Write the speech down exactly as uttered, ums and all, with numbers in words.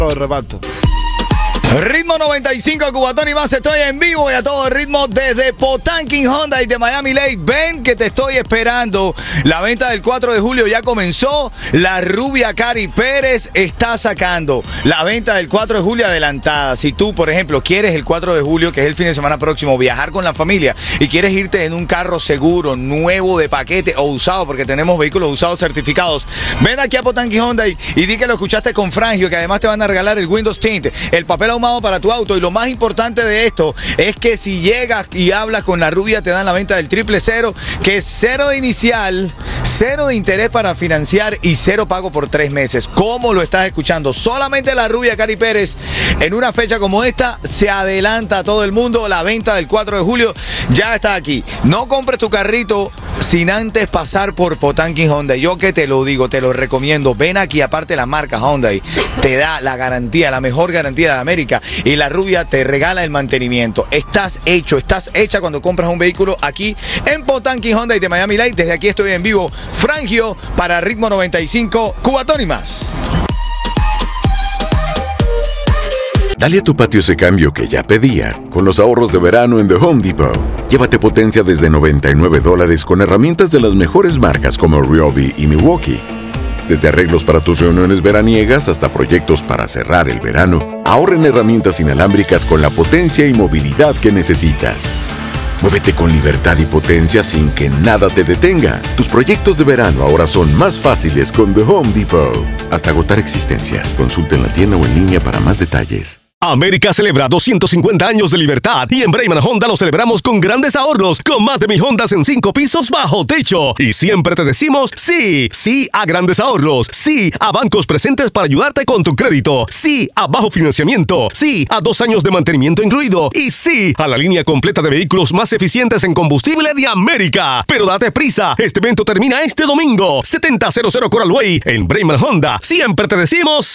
Lo reparto. Ritmo noventa y cinco, Cubatón y más, estoy en vivo y a todo ritmo desde Potanking Honda y de Miami Lake. Ven que te estoy esperando. La venta del cuatro de julio ya comenzó. La rubia Cari Pérez está sacando la venta del cuatro de julio adelantada. Si tú, por ejemplo, quieres el cuatro de julio, que es el fin de semana próximo, viajar con la familia y quieres irte en un carro seguro, nuevo de paquete o usado, porque tenemos vehículos usados certificados, ven aquí a Potanking Honda y, y di que lo escuchaste con Frangio, que además te van a regalar el Windows Tint, el papel ahumado para tu auto. Y lo más importante de esto es que si llegas y hablas con la rubia, te dan la venta del triple cero, que es cero de inicial, cero de interés para financiar y cero pago por tres meses. ¿Cómo lo estás escuchando? Solamente la rubia Cari Pérez, en una fecha como esta, se adelanta a todo el mundo. La venta del cuatro de julio ya está aquí. No compres tu carrito sin antes pasar por Potanking Honda. Yo que te lo digo, te lo recomiendo. Ven aquí, aparte la marca Hyundai te da la garantía, la mejor garantía de América, y la rubia te regala el mantenimiento. Estás hecho, estás hecha cuando compras un vehículo aquí en Potanking Honda y de Miami Lake. Desde aquí estoy en vivo, Frangio, para Ritmo noventa y cinco, Cubatón y más. Dale a tu patio ese cambio que ya pedía con los ahorros de verano en The Home Depot. Llévate potencia desde noventa y nueve dólares con herramientas de las mejores marcas como Ryobi y Milwaukee. Desde arreglos para tus reuniones veraniegas hasta proyectos para cerrar el verano, ahorra en herramientas inalámbricas con la potencia y movilidad que necesitas. Muévete con libertad y potencia sin que nada te detenga. Tus proyectos de verano ahora son más fáciles con The Home Depot. Hasta agotar existencias. Consulta en la tienda o en línea para más detalles. América celebra doscientos cincuenta años de libertad y en Brayman Honda lo celebramos con grandes ahorros, con más de mil Hondas en cinco pisos bajo techo. Y siempre te decimos sí, sí a grandes ahorros, sí a bancos presentes para ayudarte con tu crédito, sí a bajo financiamiento, sí a dos años de mantenimiento incluido y sí a la línea completa de vehículos más eficientes en combustible de América. Pero date prisa, este evento termina este domingo, setenta cero cero Coral Way en Brayman Honda. Siempre te decimos